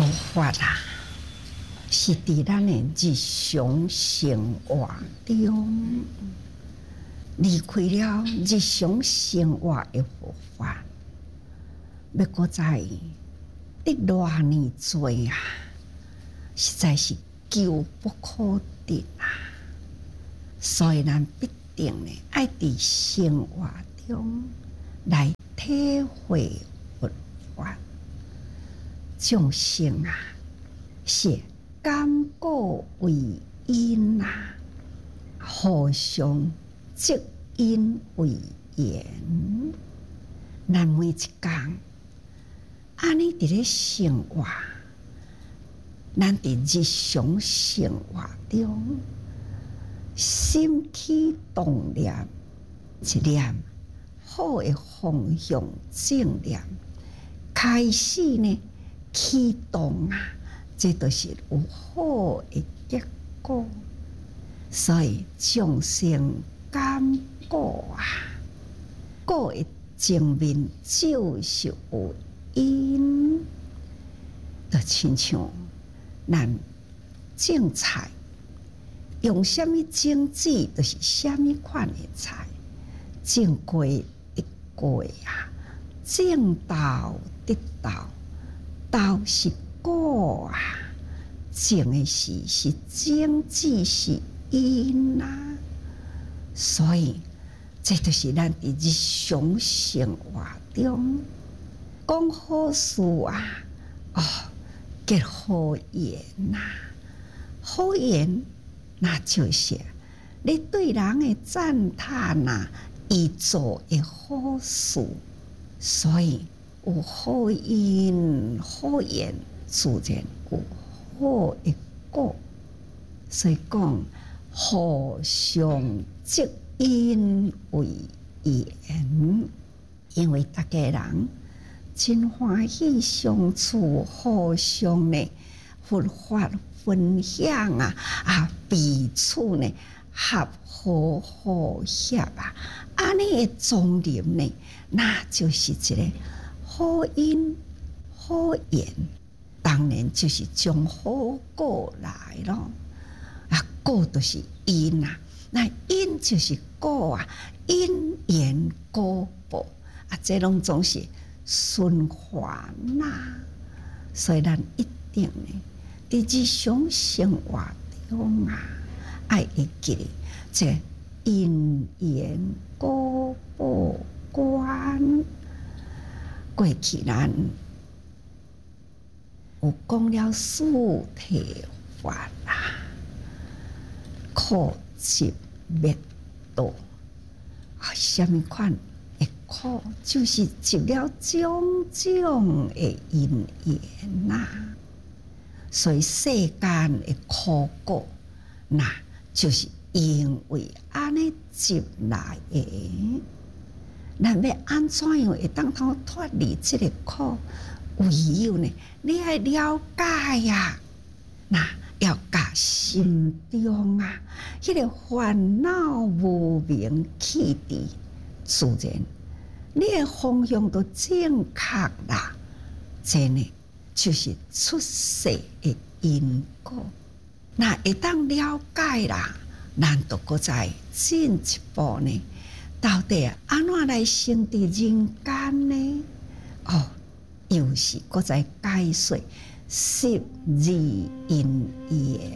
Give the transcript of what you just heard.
法啊，是伫咱的日常生活中离开了日常生活的佛法，要搁再得偌尼多啊，实在是求不可得啊！所以咱必定呢，爱伫生活中来体会佛法。众生啊，是感果为因啊，互相积因为缘。咱每一天安尼伫咧生活，咱伫日常生活中，心起动念，一念好的方向正念，开始呢启动啊，这就是有好的结果。所以众生感果啊，果的前面就是有因，就亲像咱种菜，用什么种子，就是什么款的菜。种过一过啊，种豆得豆，豆是果啊，种的是种子是因啊。所以这就是咱伫日常生活中讲好事啊，结好缘呐，好缘那就是你对人的赞叹呐，伊做的好事，所以有好因好缘，自然有好的果。所以讲互相积因为缘，因为大家人真欢喜相处，互相呢佛法分享啊，彼此呢合好好协啊，安尼的庄严呢，那就是一个好因好缘，当然就是将好果来咯。果就是因啊，那因就是果啊，因缘果报啊，这拢总是循环呐。所以咱一定呢，伫日常生活中啊，爱会记这因缘果报观。过去咱有讲了四谛法啊。苦集灭道啊，什么款的苦？就是集了种种的因缘呐。所以世间的苦果，那就是因为安尼集来的。咱要安怎样会当脱离这个苦？唯有呢，你要了解呀，那。要甲心中啊，迄个烦恼无明去除，自然你的方向都正确啦。这呢，就是出世的因果。那一旦了解啦，咱就搁再进一步呢，到底安怎来生伫人间呢？又是搁再解说。十二因缘